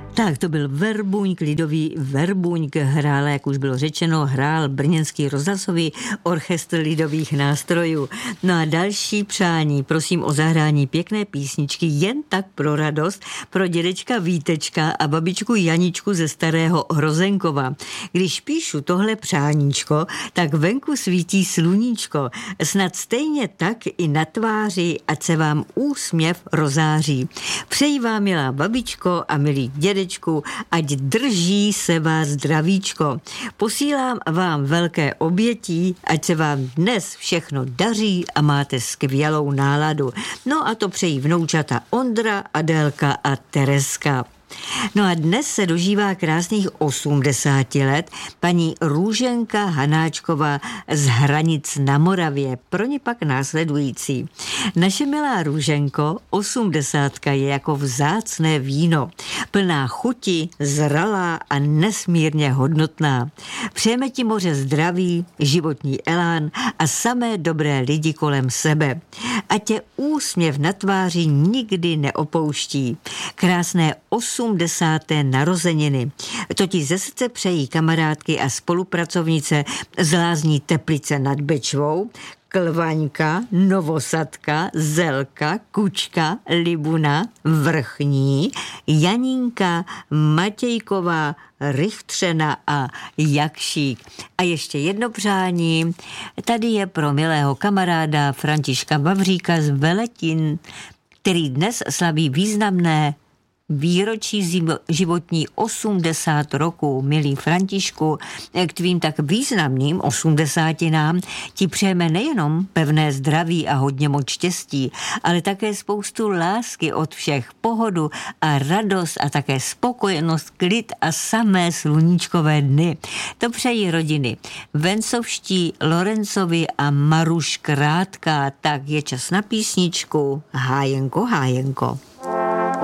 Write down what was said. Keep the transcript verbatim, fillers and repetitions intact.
Tak to byl Verbuňk, lidový Verbuňk, hrál, jak už bylo řečeno, hrál brněnský rozhlasový orchestr lidových nástrojů. No a další přání, prosím o zahrání pěkné písničky jen tak pro radost pro dědečka Vítečka a babičku Janičku ze Starého Hrozenkova. Když píšu tohle přáníčko, tak venku svítí sluníčko, snad stejně tak i na tváři, ať se vám úsměv rozáří. Přeji vám, milá babičko a milý dědečku, ať drží se vás zdravíčko. Posílám vám velké obětí, ať se vám dnes všechno daří a máte skvělou náladu. No a to přejí vnoučata Ondra, Adélka a Tereska. No a dnes se dožívá krásných osmdesáti let paní Růženka Hanáčková z Hranic na Moravě. Pro ně pak následující. Naše milá Růženko, osmdesátka je jako vzácné víno, plná chuti, zralá a nesmírně hodnotná. Přejeme ti moře zdraví, životní elán a samé dobré lidi kolem sebe. A tě úsměv na tváři nikdy neopouští. Krásné osmdesáté narozeniny. To ti ze srdce přejí kamarádky a spolupracovnice z lázní Teplice nad Bečvou, Klvaňka, Novosadka, Zelka, Kučka, Libuna, Vrchní, Janínka, Matějková, Richtřena a Jakšík. A ještě jedno přání. Tady je pro milého kamaráda Františka Vavříka z Veletin, který dnes slaví významné výročí životní osmdesát roků. Milý Františku, k tvým tak významným osmdesátinám ti přejeme nejenom pevné zdraví a hodně moc štěstí, ale také spoustu lásky od všech, pohodu a radost a také spokojenost, klid a samé sluníčkové dny. To přejí rodiny Vencovští, Lorencovi a Maruš Krátká. Tak je čas na písničku. Hájenko, hájenko.